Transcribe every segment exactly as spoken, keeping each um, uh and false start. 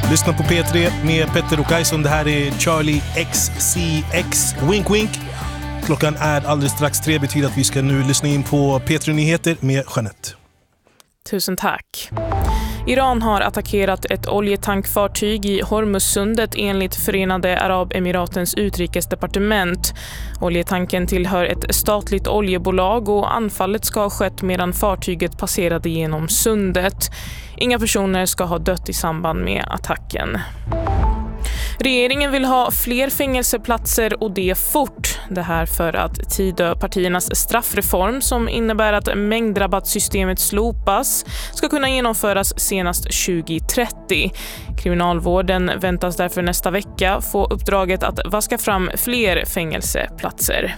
Lyssna på P tre med Petter och Ayson. Det här är Charlie X C X. Wink wink. Klockan är alldeles strax tre, betyder att vi ska nu lyssna in på P tre-nyheter med Jeanette. Tusen tack. Iran har attackerat ett oljetankfartyg i Hormuzsundet enligt Förenade Arabemiratens utrikesdepartement. Oljetanken tillhör ett statligt oljebolag och anfallet ska ha skett medan fartyget passerade genom sundet. Inga personer ska ha dött i samband med attacken. Regeringen vill ha fler fängelseplatser och det fort. Det här för att Tidöpartiernas straffreform som innebär att mängdrabattsystemet slopas ska kunna genomföras senast tjugo trettio. Kriminalvården väntas därför nästa vecka få uppdraget att vaska fram fler fängelseplatser.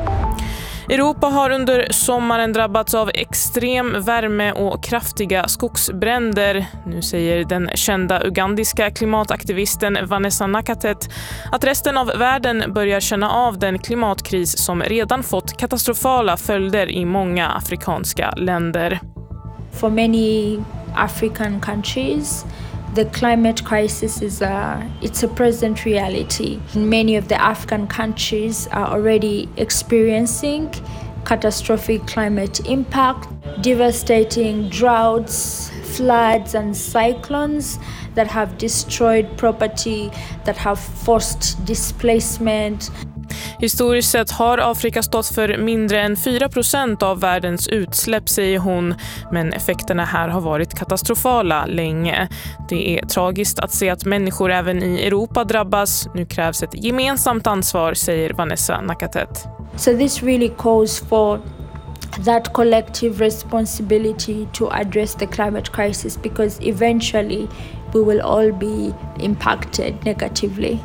Europa har under sommaren drabbats av extrem värme och kraftiga skogsbränder. Nu säger den kända ugandiska klimataktivisten Vanessa Nakatet att resten av världen börjar känna av den klimatkris som redan fått katastrofala följder i många afrikanska länder. For many African countries, the climate crisis is a, it's a present reality. Many of the African countries are already experiencing catastrophic climate impact, devastating droughts, floods and cyclones that have destroyed property, that have forced displacement. Historiskt sett har Afrika stått för mindre än fyra procent av världens utsläpp, säger hon. Men effekterna här har varit katastrofala länge. Det är tragiskt att se att människor även i Europa drabbas. Nu krävs ett gemensamt ansvar, säger Vanessa Nakatet. So this really calls for that collective responsibility to address the climate crisis, because eventually we will all be impacted negatively.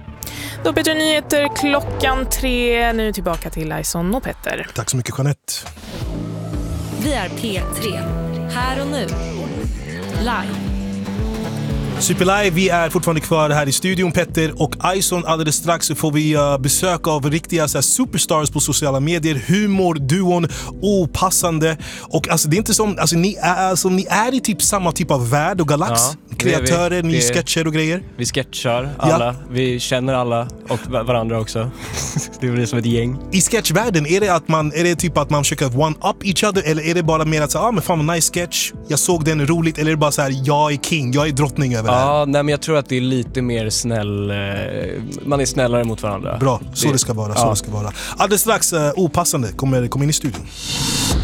Då Petter Nyheter klockan tre. Nu tillbaka till Ayson och Petter. Tack så mycket, Jeanette. Vi är P tre. Här och nu. Live. Superlive, vi är fortfarande kvar här i studion, Petter och Ayson. Alldeles strax så får vi uh, besök av riktiga så här, superstars på sociala medier. Humor, duon, opassande. Och alltså det är inte som, alltså ni är, alltså, ni är i typ samma typ av värld och galax. Ja, kreatörer, ni vi, sketcher och grejer. Vi sketchar alla, ja. Vi känner alla och varandra också. Det är väl som ett gäng. I sketchvärlden, är det att man är det typ att man försöker one-up each other, eller är det bara mer att säga, ah men fan vad nice sketch, jag såg den roligt, eller är det bara så här, jag är king, jag är drottning över det här? Ja, nej men jag tror att det är lite mer snäll, man är snällare mot varandra. Bra, så det, det ska vara, så ja. det ska vara. Alldeles strax uh, opassande kommer, kommer in i studion.